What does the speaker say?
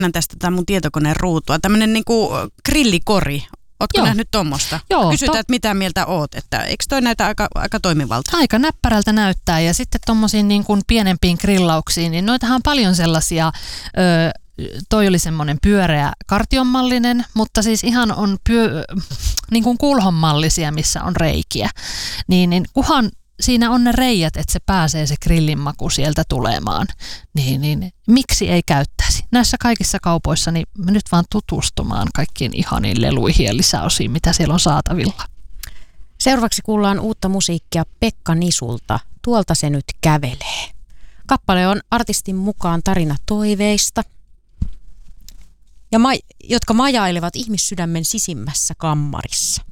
tästä tätä mun tietokoneen ruutua. Tämmöinen niinku grillikori. Ootko nähnyt tuommoista? Kysytään, että mitä mieltä oot, että eikö toi näytä aika toimivalta? Aika näppärältä näyttää ja sitten tuommoisiin niin kuin pienempiin grillauksiin, niin noitahan on paljon sellaisia, toi oli semmoinen pyöreä kartionmallinen, mutta siis ihan on niin kuin kulhonmallisia, missä on reikiä. Niin kuhan siinä on ne reijät, että se pääsee se grillin maku sieltä tulemaan, niin miksi ei käyttäisi? Näissä kaikissa kaupoissa niin me nyt vaan tutustumaan kaikkiin ihaniin leluihin ja lisäosiin, mitä siellä on saatavilla. Seuraavaksi kuullaan uutta musiikkia Pekka Nisulta. Tuolta se nyt kävelee. Kappale on artistin mukaan tarina toiveista, jotka majailevat ihmissydämen sisimmässä kammarissa.